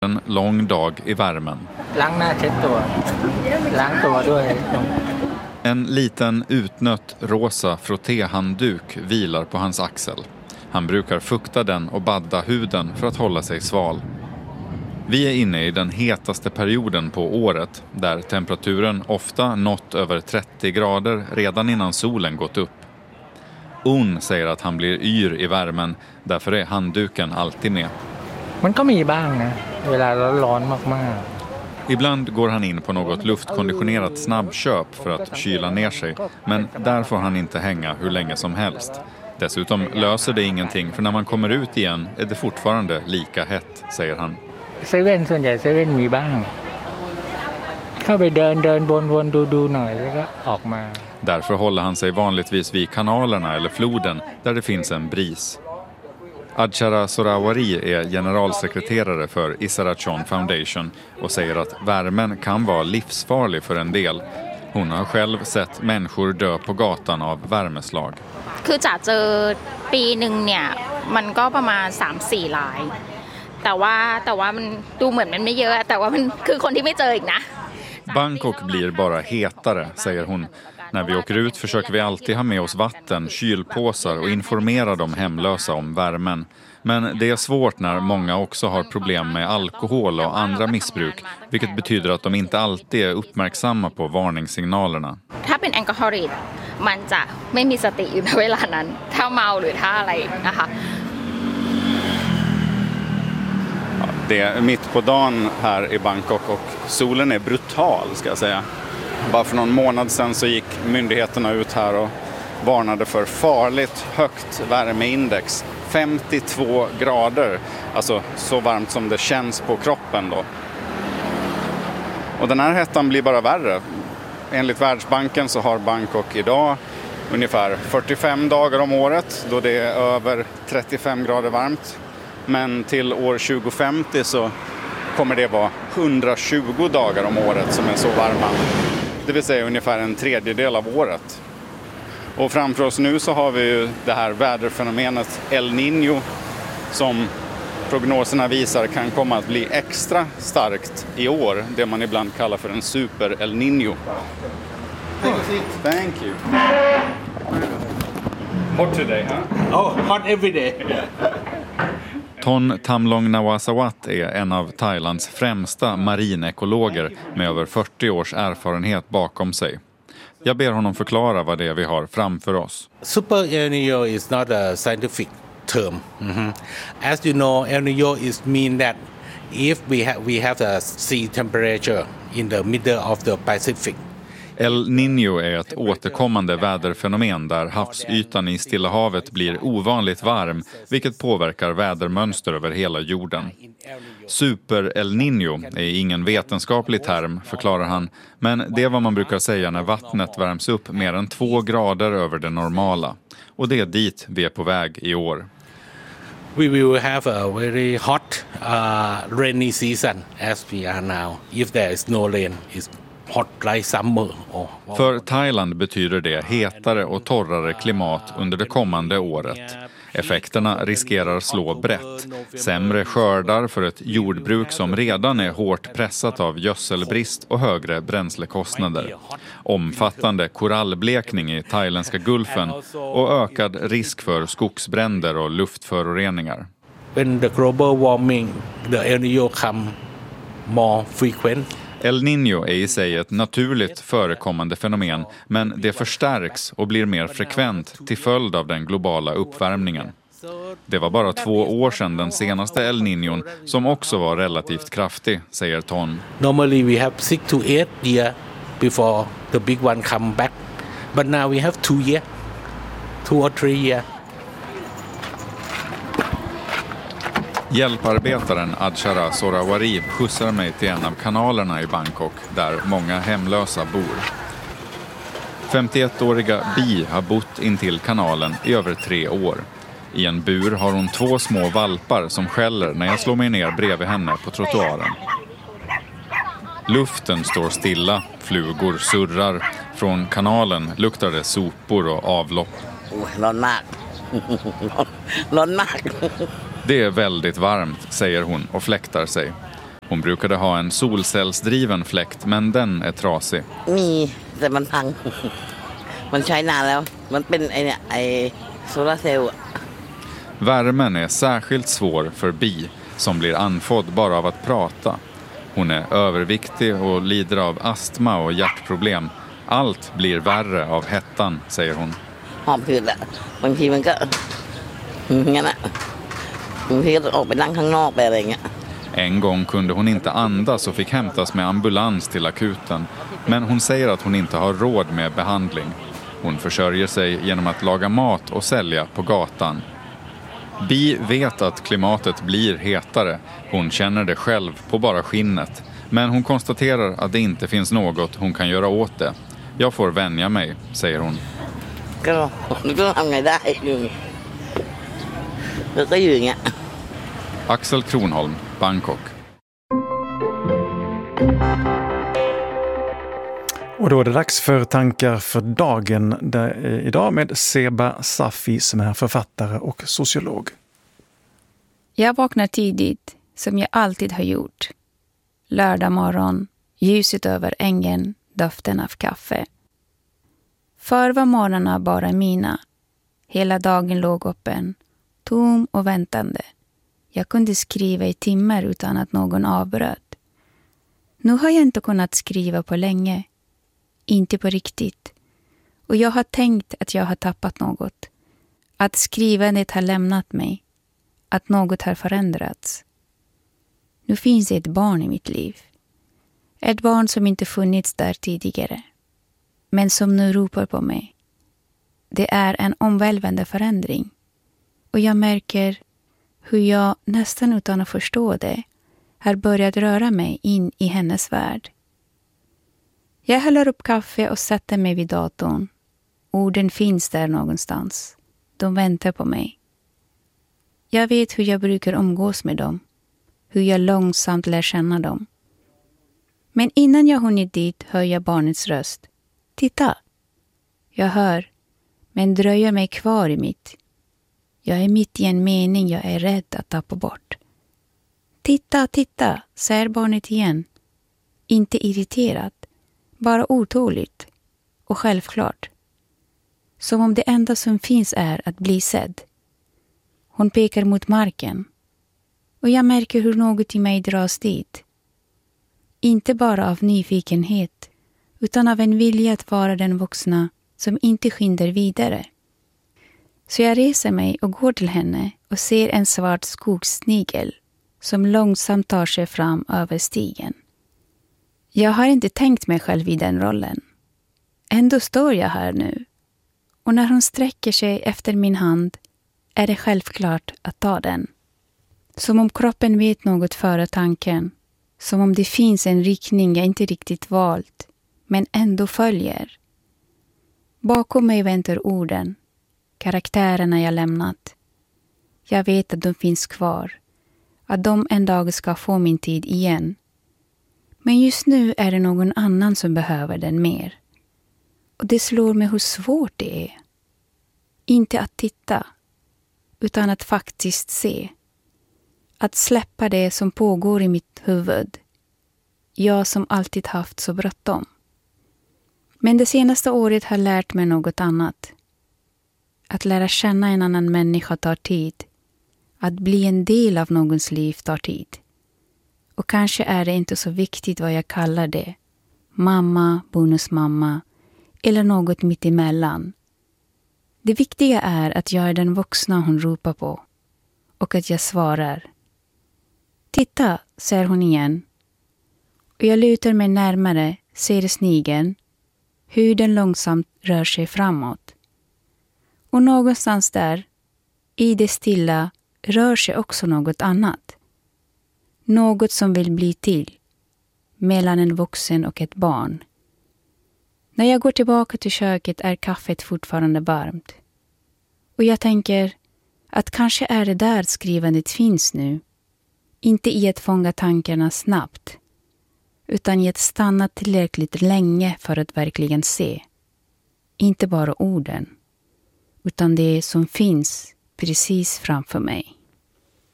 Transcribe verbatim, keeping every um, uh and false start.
En lång dag i värmen. En liten utnött rosa frottéhandduk vilar på hans axel. Han brukar fukta den och badda huden för att hålla sig sval. Vi är inne i den hetaste perioden på året, där temperaturen ofta nått över trettio grader redan innan solen gått upp. Un säger att han blir yr i värmen, därför är handduken alltid med. Ibland går han in på något luftkonditionerat snabbköp för att kyla ner sig, men där får han inte hänga hur länge som helst. Dessutom löser det ingenting, för när man kommer ut igen är det fortfarande lika hett, säger han. Seven ส่วนใหญ่ Seven มีบ้างเข้าไปเดินเดินวนๆดูๆหน่อยแล้วก็ออกมา Därför håller han sig vanligtvis vid kanalerna eller floden där det finns en bris. Adshara Sorawari är generalsekreterare för Isarachon Foundation och säger att värmen kan vara livsfarlig för en del. Hon har själv sett människor dö på gatan av värmeslag. คือจะเจอปีนึงเนี่ยมันก็ประมาณ สามถึงสี่ รายแต่ว่าแต่ว่ามันดูเหมือนมันไม่เยอะแต่ว่ามันคือคนที่ไม่เจออีกนะ Bangkok blir bara hetare, säger hon. När vi åker ut försöker vi alltid ha med oss vatten, kylpåsar och informera de hemlösa om värmen. Men det är svårt när många också har problem med alkohol och andra missbruk, vilket betyder att de inte alltid är uppmärksamma på varningssignalerna. ถ้าเป็นแอลกอฮอลิกมันจะไม่มีสติอยู่ในเวลานั้นถ้าเมาหรือถ้าอะไรนะคะ Det är mitt på dagen här i Bangkok och solen är brutal, ska jag säga. Bara för någon månad sedan så gick myndigheterna ut här och varnade för farligt högt värmeindex. femtiotvå grader, alltså så varmt som det känns på kroppen då. Och den här hettan blir bara värre. Enligt Världsbanken så har Bangkok idag ungefär fyrtiofem dagar om året då det är över trettiofem grader varmt. Men till år tjugo femtio så kommer det vara hundratjugo dagar om året som är så varma. Det vill säga ungefär en tredjedel av året. Och framför oss nu så har vi ju det här väderfenomenet El Niño som prognoserna visar kan komma att bli extra starkt i år. Det man ibland kallar för en super El Niño. Thank you. Hot today, huh? Oh, hot every day. Ton Tamlong Nawasawat är en av Thailands främsta marinekologer med över fyrtio års erfarenhet bakom sig. Jag ber honom förklara vad det är vi har framför oss. Super El Niño is not a scientific term. Mm-hmm. As you know, El Niño is mean that if we have we have the sea temperature in the middle of the Pacific. El Niño är ett återkommande väderfenomen där havsytan i Stilla havet blir ovanligt varm, vilket påverkar vädermönster över hela jorden. Super El Niño är ingen vetenskaplig term, förklarar han, men det är vad man brukar säga när vattnet värms upp mer än två grader över det normala. Och det är dit vi är på väg i år. We will have a very hot uh, rainy season as we are now. If there is no rain, it's hot like summer. För Thailand betyder det hetare och torrare klimat under det kommande året. Effekterna riskerar slå brett. Sämre skördar för ett jordbruk som redan är hårt pressat av gödselbrist och högre bränslekostnader. Omfattande korallblekning i thailändska gulfen och ökad risk för skogsbränder och luftföroreningar. When the global warming, the El Niño come more frequent. El Niño är i sig ett naturligt förekommande fenomen, men det förstärks och blir mer frekvent till följd av den globala uppvärmningen. Det var bara två år sedan den senaste El Niñon som också var relativt kraftig, säger Ton. Normally we have six to eight years before the big one come back, but now we have two years, two or three years. Hjälparbetaren Adshara Sorawari skjutsar mig till en av kanalerna i Bangkok där många hemlösa bor. femtioettåriga Bi har bott intill kanalen i över tre år. I en bur har hon två små valpar som skäller när jag slår mig ner bredvid henne på trottoaren. Luften står stilla, flugor surrar. Från kanalen luktar det sopor och avlopp. Det är väldigt varmt, säger hon och fläktar sig. Hon brukade ha en solcellsdriven fläkt, men den är trasig. มีแต่มันพัง มันใช้นานแล้วมันเป็นไอเนี่ยไอโซลาร์เซลล์ Värmen är särskilt svår för Bi, som blir andfådd bara av att prata. Hon är överviktig och lider av astma och hjärtproblem. Allt blir värre av hettan, säger hon. หอบหืดอะบางทีมันก็งั้นอะบางทีก็ออกไปนั่งข้างนอกไปอะไรเงี้ย En gång kunde hon inte andas och fick hämtas med ambulans till akuten. Men hon säger att hon inte har råd med behandling. Hon försörjer sig genom att laga mat och sälja på gatan. Bi vet att klimatet blir hetare. Hon känner det själv på bara skinnet. Men hon konstaterar att det inte finns något hon kan göra åt det. Jag får vänja mig, säger hon. ก็ก็ทำไงได้อยู่แล้วก็อยู่อย่างเงี้ย Axel Kronholm, Bangkok. Och då är det dags för tankar för dagen där, idag med Seba Safi som är författare och sociolog. Jag vaknar tidigt som jag alltid har gjort. Lördag morgon, ljuset över ängen, doften av kaffe. Förr var morgnarna bara mina. Hela dagen låg öppen, tom och väntande. Jag kunde skriva i timmar utan att någon avbröt. Nu har jag inte kunnat skriva på länge. Inte på riktigt. Och jag har tänkt att jag har tappat något. Att skrivandet har lämnat mig. Att något har förändrats. Nu finns det ett barn i mitt liv. Ett barn som inte funnits där tidigare. Men som nu ropar på mig. Det är en omvälvande förändring. Och jag märker hur jag nästan utan att förstå det har börjat röra mig in i hennes värld. Jag häller upp kaffe och sätter mig vid datorn. Orden finns där någonstans. De väntar på mig. Jag vet hur jag brukar umgås med dem. Hur jag långsamt lär känna dem. Men innan jag hunnit dit hör jag barnets röst. Titta! Jag hör, men dröjer mig kvar i mitt. Jag är mitt i en mening jag är rädd att tappa bort. Titta, titta, säger barnet igen. Inte irriterat, bara otåligt och självklart. Som om det enda som finns är att bli sedd. Hon pekar mot marken. Och jag märker hur något i mig dras dit. Inte bara av nyfikenhet, utan av en vilja att vara den vuxna som inte skyndar vidare. Så jag reser mig och går till henne och ser en svart skogssnigel som långsamt tar sig fram över stigen. Jag har inte tänkt mig själv i den rollen. Ändå står jag här nu. Och när hon sträcker sig efter min hand är det självklart att ta den. Som om kroppen vet något före tanken. Som om det finns en riktning jag inte riktigt valt, men ändå följer. Bakom mig väntar orden. Karaktärerna jag lämnat. Jag vet att de finns kvar. Att de en dag ska få min tid igen. Men just nu är det någon annan som behöver den mer. Och det slår mig hur svårt det är. Inte att titta, utan att faktiskt se. Att släppa det som pågår i mitt huvud. Jag som alltid haft så bråttom. Men det senaste året har lärt mig något annat. Att lära känna en annan människa tar tid. Att bli en del av någons liv tar tid. Och kanske är det inte så viktigt vad jag kallar det. Mamma, bonusmamma eller något mitt emellan. Det viktiga är att jag är den vuxna hon ropar på. Och att jag svarar. Titta, säger hon igen. Och jag lutar mig närmare, ser snigeln. Hur den långsamt rör sig framåt. Och någonstans där, i det stilla, rör sig också något annat. Något som vill bli till. Mellan en vuxen och ett barn. När jag går tillbaka till köket är kaffet fortfarande varmt. Och jag tänker att kanske är det där skrivandet finns nu. Inte i att fånga tankarna snabbt. Utan i att stanna tillräckligt länge för att verkligen se. Inte bara orden. Utan det som finns precis framför mig.